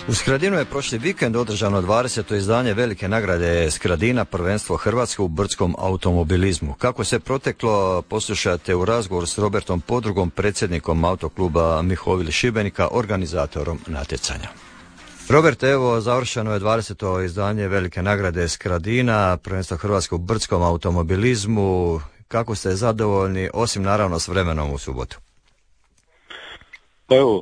U Skradinu je prošli vikend održano 20. izdanje velike nagrade Skradina, prvenstvo Hrvatske u brdskom automobilizmu. Kako se proteklo, poslušajte u razgovoru s Robertom Podrugom, predsjednikom autokluba Mihovil Šibenika, organizatorom natjecanja. Robert, evo završeno je 20. izdanje velike nagrade Skradina, prvenstvo Hrvatske u brdskom automobilizmu. Kako ste zadovoljni, osim naravno s vremenom u subotu? Pa evo,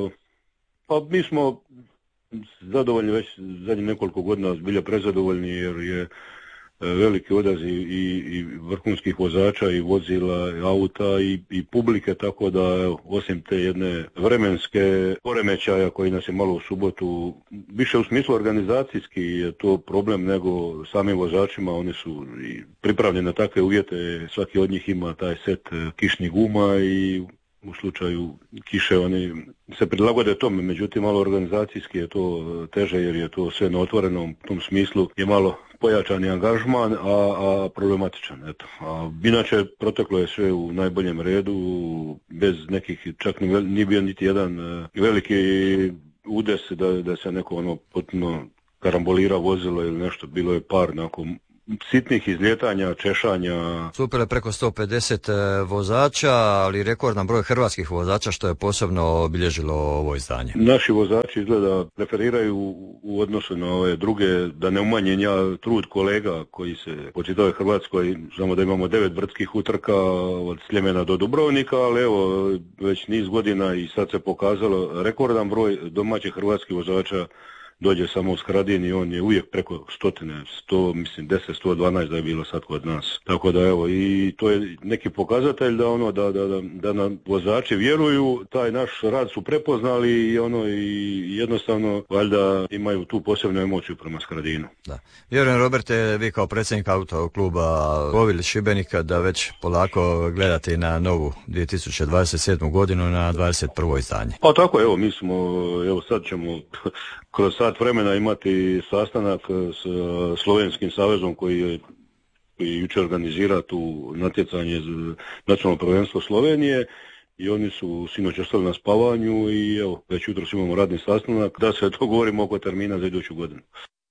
mi smo zadovoljni već zadnjih nekoliko godina, zbilja prezadovoljni jer je veliki odaziv i vrhunskih vozača i vozila, i auta i publike, tako da osim te jedne vremenske poremećaja koji nas je malo u subotu, više u smislu organizacijski je to problem nego samim vozačima, oni su pripravljeni na takve uvjete, svaki od njih ima taj set kišnih guma i u slučaju kiše oni se prilagode tome, međutim malo organizacijski je to teže jer je to sve na otvorenom, u tom smislu je malo pojačani angažman, a problematičan. Eto. A inače proteklo je sve u najboljem redu, bez nekih, čak nije bio niti jedan veliki udes da se neko potpuno karambolira vozilo ili nešto, bilo je par sitnih izljetanja, češanja. Super je preko 150 vozača, ali rekordan broj hrvatskih vozača, što je posebno obilježilo ovo izdanje. Naši vozači izgleda preferiraju u odnosu na ove druge, da ne umanjen ja trud kolega koji se po čitavoj Hrvatskoj, znamo da imamo 9 brdskih utrka od Sljemena do Dubrovnika, ali evo već niz godina i sad se pokazalo rekordan broj domaćih hrvatskih vozača dođe samo u Skradin i on je uvijek preko 100, mislim 10, 112 da je bilo sad kod nas. Tako da evo, i to je neki pokazatelj da nam vozači vjeruju, taj naš rad su prepoznali i jednostavno valjda imaju tu posebnu emociju prema Skradinu. Da. Vjerujem, Roberte, vi kao predsjednik autokluba Mihovil Šibenika da već polako gledate i na novu 2027. godinu, na 21. izdanje. Pa tako, evo, mi smo, evo sad ćemo kroz sat vremena imati sastanak s Slovenskim savezom koji jučer organizira tu natjecanje za nacionalno prvenstvo Slovenije i oni su sinoć ostali na spavanju i evo, već jutros imamo radni sastanak da se dogovorimo oko termina za iduću godinu.